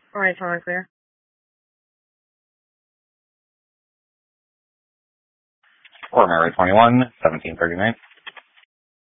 All right, phone clear. Or Mary 21, 1739.